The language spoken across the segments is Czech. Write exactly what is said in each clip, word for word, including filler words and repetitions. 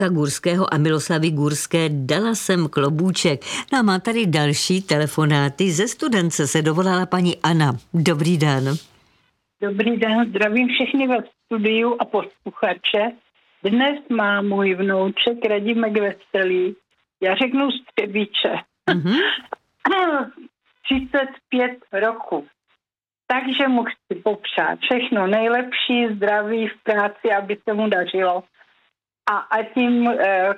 Gurského a Miloslavy Gurské, dala jsem klobůček. No a má tady další telefonáty. Ze Studence se dovolala paní Anna. Dobrý den. Dobrý den, zdravím všechny ve studiu a posluchače. Dnes má můj vnouček Radimek Veselý, já řeknu z Třebíče, mm-hmm. třicet pět roku. Takže mu chci popřát všechno nejlepší, zdraví v práci, aby se mu dařilo. A ať jim e,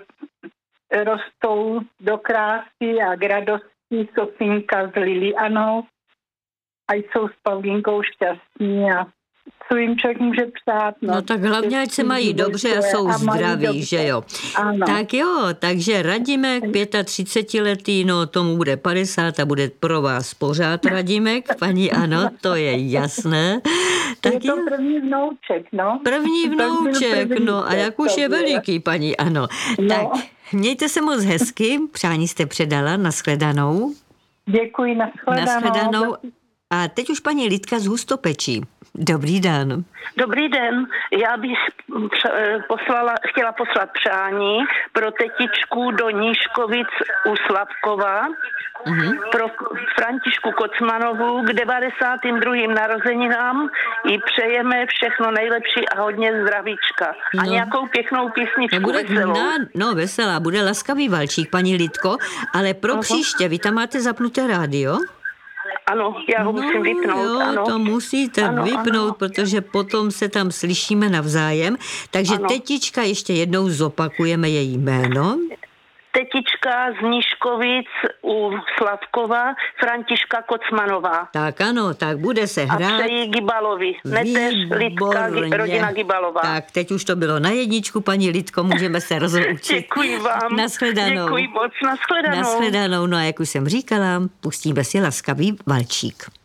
rostou do krásy a k radosti Sofinka s Lilianou a jsou s Paulínkou šťastní a co jim člověk může psát. No, no tak hlavně, ať se mají dobře a jsou a zdraví, dobře. Že jo. Ano. Tak jo, takže Radimek, třicetiletý, no tomu bude padesát a bude pro vás pořád Radimek, paní Ano, to je jasné. Tak je to je... první vnouček, no. První vnouček, první no a jak už je veliký, paní Ano. No. Tak mějte se moc hezky, přání jste předala, nashledanou. Děkuji, nashledanou. Nashledanou. A teď už paní Lidka z Hustopečí. Dobrý den. Dobrý den. Já bych poslala, chtěla poslat přání pro tetičku do Nížkovic u Slavkova, uh-huh. pro Františku Kocmanovu k devadesátým druhým narozeninám i přejeme všechno nejlepší a hodně zdravíčka. No. A nějakou pěknou písničku bude, veselou. Na, no veselá, bude Laskavý valčík, paní Lidko, ale pro uh-huh. příště, vy tam máte zapnuté rádio? Ano, já ho no, musím vypnout. Jo, ano. to musíte ano, vypnout, ano. Protože potom se tam slyšíme navzájem. Takže ano. Tetička, ještě jednou zopakujeme její jméno. Tetička z Nížkovic u Slavkova, Františka Kocmanová. Tak ano, tak bude se hrát. A přeji Gibalovi. Neteř, Lidka, rodina Gibalová. Tak, teď už to bylo na jedničku, paní Lidko, můžeme se rozloučit. Děkuji vám. Nashledanou. Děkuji moc, nashledanou. Nashledanou, no a jak už jsem říkala, pustíme si Laskavý valčík.